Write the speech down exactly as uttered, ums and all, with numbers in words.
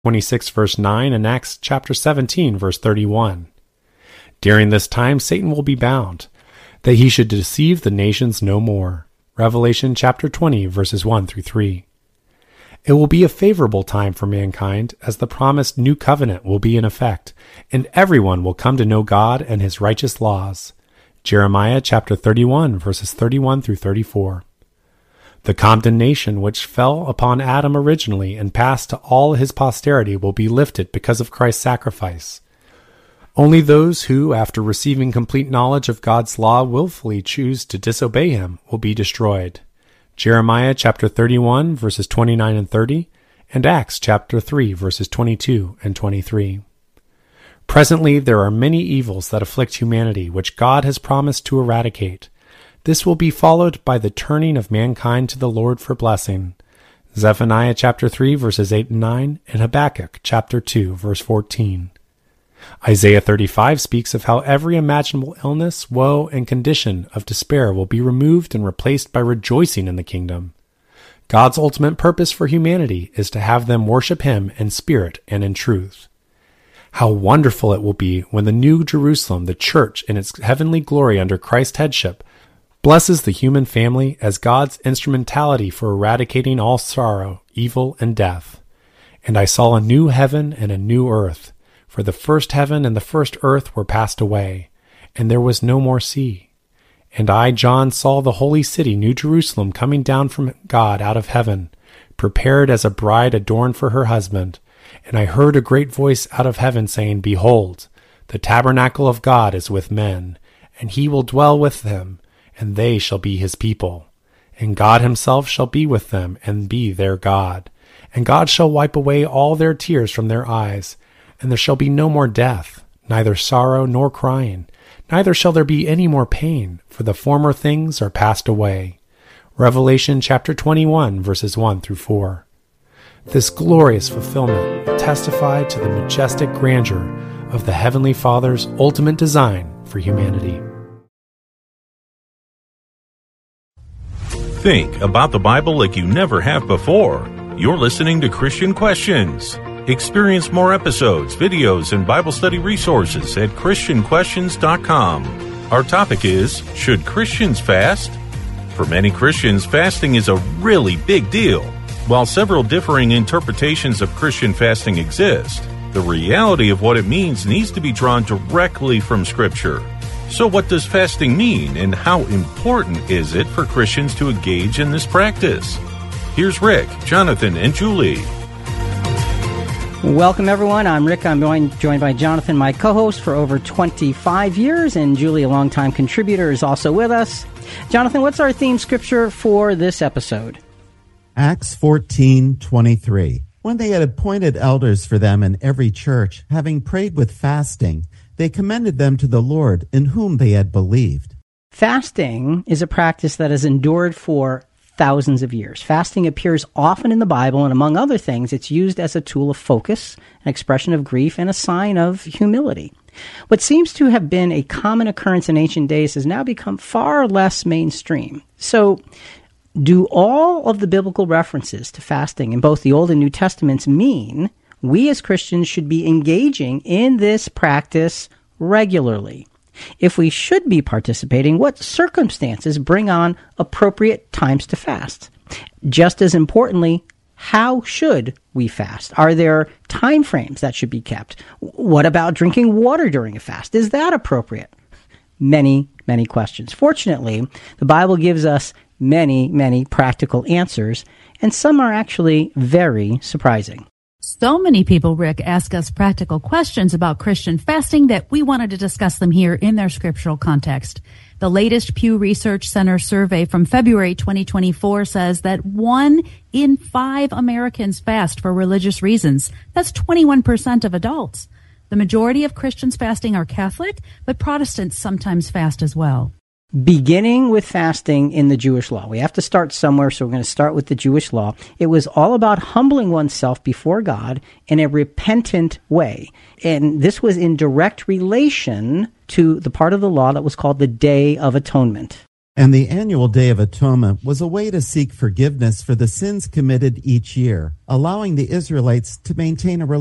twenty-six verse nine, and Acts chapter seventeen verse thirty-one. During this time Satan will be bound, that he should deceive the nations no more. Revelation chapter twenty verses one through three. It will be a favorable time for mankind, as the promised new covenant will be in effect, and everyone will come to know God and his righteous laws. Jeremiah chapter thirty-one verses thirty-one through thirty-four. The condemnation which fell upon Adam originally and passed to all his posterity will be lifted because of Christ's sacrifice. Only those who, after receiving complete knowledge of God's law, willfully choose to disobey him will be destroyed. Jeremiah chapter thirty-one verses twenty-nine and thirty, and Acts chapter three verses twenty-two and twenty-three. Presently there are many evils that afflict humanity, which God has promised to eradicate. This will be followed by the turning of mankind to the Lord for blessing. Zephaniah chapter three verses eight and nine, and Habakkuk chapter two verse fourteen. Isaiah thirty-five speaks of how every imaginable illness, woe, and condition of despair will be removed and replaced by rejoicing in the kingdom. God's ultimate purpose for humanity is to have them worship him in spirit and in truth. How wonderful it will be when the new Jerusalem, the church in its heavenly glory under Christ's headship, blesses the human family as God's instrumentality for eradicating all sorrow, evil, and death. And I saw a new heaven and a new earth, for the first heaven and the first earth were passed away, and there was no more sea. And I, John, saw the holy city, New Jerusalem, coming down from God out of heaven, prepared as a bride adorned for her husband. And I heard a great voice out of heaven saying, Behold, the tabernacle of God is with men, and he will dwell with them, and they shall be his people. And God himself shall be with them, and be their God. And God shall wipe away all their tears from their eyes, and there shall be no more death, neither sorrow nor crying, neither shall there be any more pain, for the former things are passed away. Revelation chapter twenty-one, verses one through four. This glorious fulfillment will testify to the majestic grandeur of the Heavenly Father's ultimate design for humanity. Think about the Bible like you never have before. You're listening to Christian Questions. Experience more episodes, videos, and Bible study resources at Christian Questions dot com. Our topic is, should Christians fast? For many Christians, fasting is a really big deal. While several differing interpretations of Christian fasting exist, the reality of what it means needs to be drawn directly from Scripture. So what does fasting mean, and how important is it for Christians to engage in this practice? Here's Rick, Jonathan, and Julie. Welcome, everyone. I'm Rick. I'm joined by Jonathan, my co-host for over twenty-five years, and Julie, a longtime contributor, is also with us. Jonathan, what's our theme scripture for this episode? Acts fourteen twenty-three. When they had appointed elders for them in every church, having prayed with fasting, they commended them to the Lord, in whom they had believed. Fasting is a practice that has endured for thousands of years. Fasting appears often in the Bible, and among other things, it's used as a tool of focus, an expression of grief, and a sign of humility. What seems to have been a common occurrence in ancient days has now become far less mainstream. So, do all of the biblical references to fasting in both the Old and New Testaments mean we as Christians should be engaging in this practice regularly? If we should be participating, what circumstances bring on appropriate times to fast? Just as importantly, how should we fast? Are there time frames that should be kept? What about drinking water during a fast? Is that appropriate? Many, many questions. Fortunately, the Bible gives us many, many practical answers, and some are actually very surprising. So many people, Rick, ask us practical questions about Christian fasting that we wanted to discuss them here in their scriptural context. The latest Pew Research Center survey from February twenty twenty-four says that one in five Americans fast for religious reasons. That's twenty-one percent of adults. The majority of Christians fasting are Catholic, but Protestants sometimes fast as well. Beginning with fasting in the Jewish law. We have to start somewhere, so we're going to start with the Jewish law. It was all about humbling oneself before God in a repentant way. And this was in direct relation to the part of the law that was called the Day of Atonement. And the annual Day of Atonement was a way to seek forgiveness for the sins committed each year, allowing the Israelites to maintain a